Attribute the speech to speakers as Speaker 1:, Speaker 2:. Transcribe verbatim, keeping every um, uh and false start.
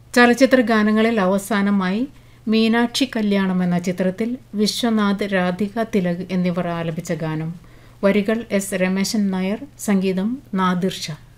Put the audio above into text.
Speaker 1: ചലച്ചിത്ര ഗാനങ്ങളിൽ അവസാനമായി മീനാക്ഷി കല്യാണം എന്ന ചിത്രത്തിൽ വിശ്വനാഥ്, രാധിക തിലക് എന്നിവർ ആലപിച്ച ഗാനം. വരികൾ എസ് രമേശൻ നായർ, സംഗീതം നാദിർ ഷാ.